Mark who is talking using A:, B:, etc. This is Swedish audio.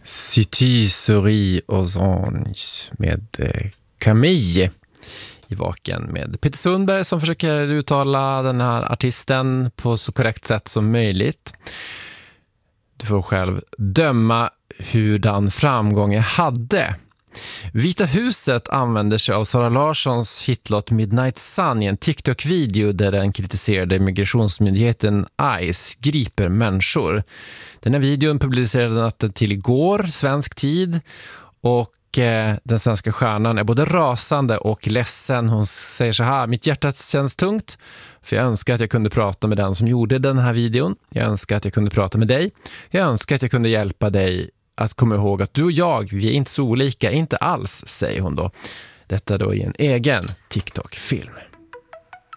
A: City Souris aux Anges med Camille i Vaken med Peter Sundberg som försöker uttala den här artisten på så korrekt sätt som möjligt. Du får själv döma hurdan framgång jag hade. Vita huset använder sig av Sara Larssons hitlåt Midnight Sun i en TikTok-video där den kritiserade migrationsmyndigheten ICE griper människor. Den här videon publicerades natten till igår, svensk tid, och den svenska stjärnan är både rasande och ledsen. Hon säger så här: mitt hjärta känns tungt för jag önskar att jag kunde prata med den som gjorde den här videon. Jag önskar att jag kunde prata med dig. Jag önskar att jag kunde hjälpa dig att komma ihåg att du och jag, vi är inte så olika, inte alls, säger hon då. Detta då i en egen TikTok-film.